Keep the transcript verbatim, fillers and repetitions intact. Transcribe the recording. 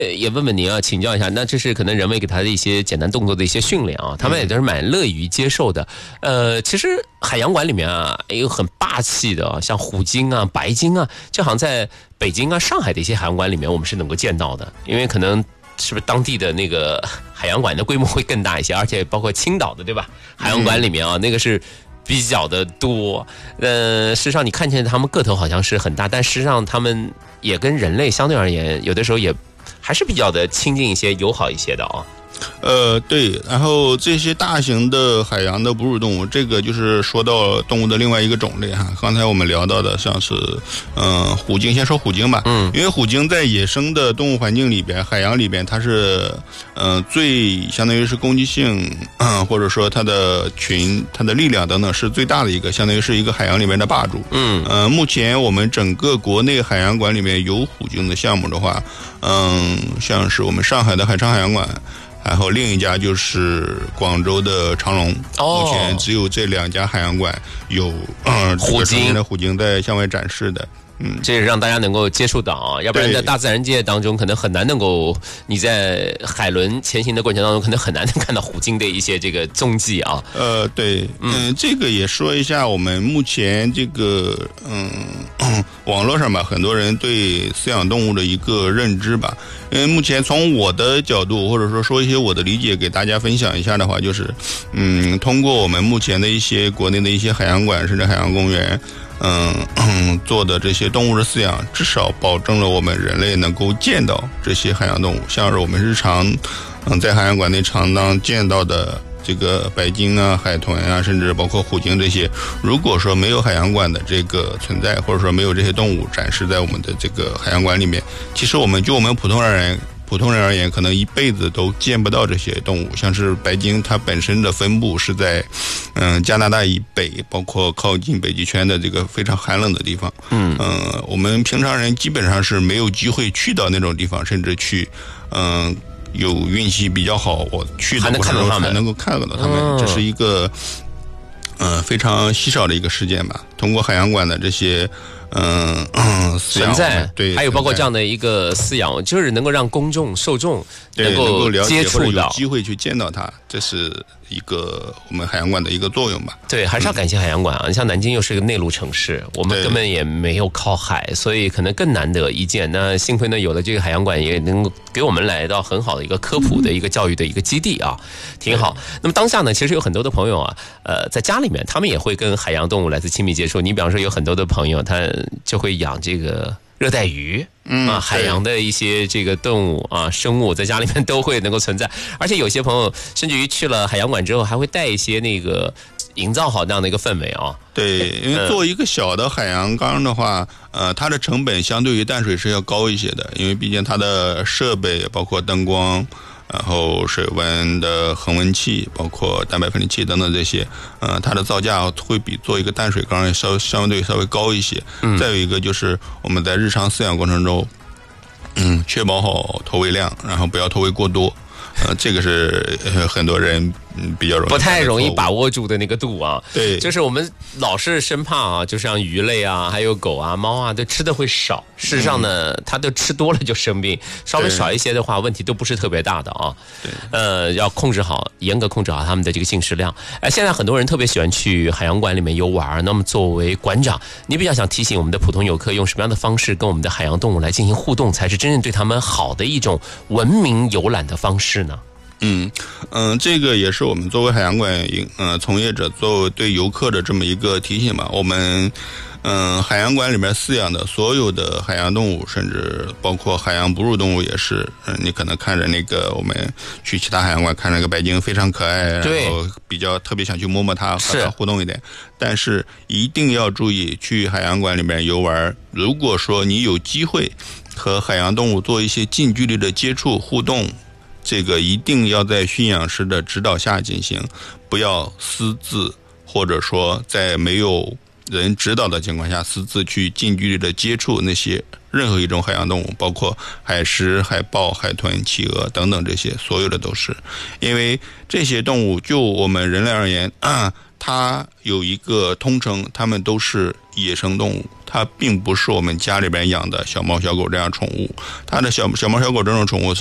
呃，也问问您啊，请教一下，那这是可能人为给他的一些简单动作的一些训练啊，他们也都是蛮乐于接受的。呃，其实海洋馆里面啊，有很霸气的、啊，像虎鲸啊、白鲸啊，就好像在北京啊、上海的一些海洋馆里面，我们是能够见到的，因为可能。是不是当地的那个海洋馆的规模会更大一些，而且包括青岛的对吧？海洋馆里面啊，那个是比较的多。呃，事实上你看见他们个头好像是很大，但实际上他们也跟人类相对而言，有的时候也还是比较的亲近一些、友好一些的啊。 呃，对，然后这些大型的海洋的哺乳动物，这个就是说到动物的另外一个种类哈。刚才我们聊到的像是，嗯、呃，虎鲸，先说虎鲸吧。嗯，因为虎鲸在野生的动物环境里边，海洋里边，它是，呃，最相当于是攻击性，嗯，或者说它的群、它的力量等等是最大的一个，相当于是一个海洋里面的霸主。嗯，呃，目前我们整个国内海洋馆里面有虎鲸的项目的话，嗯，像是我们上海的海昌海洋馆。然后另一家就是广州的长隆，哦、目前只有这两家海洋馆有呃虎鲸的虎鲸在向外展示的。嗯， 这是让大家能够接触到啊，要不然在大自然界当中，可能很难能够你在海轮前行的过程当中，可能很难能看到虎鲸的一些这个踪迹啊。 呃，对，嗯，嗯这个也说一下我们目前这个嗯网络上吧，很多人对饲养动物的一个认知吧。因为目前从我的角度，或者说说一些我的理解，给大家分享一下的话，就是，嗯，通过我们目前的一些国内的一些海洋馆甚至海洋公园。嗯嗯，做的这些动物的饲养，至少保证了我们人类能够见到这些海洋动物，像是我们日常，嗯，在海洋馆内常当见到的这个白鲸啊、海豚啊，甚至包括虎鲸这些。如果说没有海洋馆的这个存在，或者说没有这些动物展示在我们的这个海洋馆里面，其实我们就我们普通人。普通人而言，可能一辈子都见不到这些动物。像是白鲸，它本身的分布是在，嗯、呃，加拿大以北，包括靠近北极圈的这个非常寒冷的地方。嗯，呃，我们平常人基本上是没有机会去到那种地方，甚至去，嗯、呃，有运气比较好，我去的过程中才能够看到他们。哦、这是一个，嗯、呃，非常稀少的一个事件吧。通过海洋馆的这些。嗯， 存在对， 还有包括这样的一个饲养，就是能够让公众受众能够了解接触到， 有机会去见到它，这是一个我们海洋馆的一个作用吧。 对，还是要感谢海洋馆啊！嗯、像南京又是一个内陆城市，我们根本也没有靠海，所以可能更难得一见。那幸亏呢，有了这个海洋馆，也能够给我们来到很好的一个科普的一个教育的一个基地啊，挺好。那么当下呢，其实有很多的朋友啊，呃，在家里面他们也会跟海洋动物来自亲密接触。你比方说，有很多的朋友他就会养这个热带鱼，嗯啊，海洋的一些这个动物啊生物在家里面都会能够存在，而且有些朋友甚至于去了海洋馆之后，还会带一些那个营造好那样的一个氛围啊。 对，因为做一个小的海洋缸的话，呃，它的成本相对于淡水是要高一些的，因为毕竟它的设备包括灯光。然后水温的恒温器，包括蛋白分离器等等这些，呃，它的造价会比做一个淡水缸稍相对稍微高一些。嗯，再有一个就是我们在日常饲养过程中，嗯，确保好投喂量，然后不要投喂过多。呃，这个是、呃、很多人嗯比较容易不太容易把握住的那个度啊。 对， 就是我们老是生怕啊，就像鱼类啊，还有狗啊、猫啊，都吃的会少。事实上呢，嗯、它都吃多了就生病，稍微少一些的话，问题都不是特别大的啊。对，呃，要控制好，严格控制好它们的这个进食量。哎，现在很多人特别喜欢去海洋馆里面游玩，那么作为馆长，你比较想提醒我们的普通游客，用什么样的方式跟我们的海洋动物来进行互动，才是真正对他们好的一种文明游览的方式呢？ 嗯嗯，这个也是我们作为海洋馆呃从业者作为对游客的这么一个提醒吧。我们嗯海洋馆里面饲养的所有的海洋动物，甚至包括海洋哺乳动物也是，嗯，你可能看着那个我们去其他海洋馆看那个白鲸非常可爱，然后比较特别想去摸摸它和它互动一点，但是一定要注意，去海洋馆里面游玩，如果说你有机会和海洋动物做一些近距离的接触互动，这个一定要在驯养师的指导下进行，不要私自或者说在没有人指导的情况下私自去近距离的接触那些任何一种海洋动物，包括海狮、海豹、海豚、企鹅等等，这些所有的都是，因为这些动物就我们人类而言啊， 它有一个通称，它们都是野生动物，它并不是我们家里边养的小猫小狗这样宠物。它的小小猫小狗这种宠物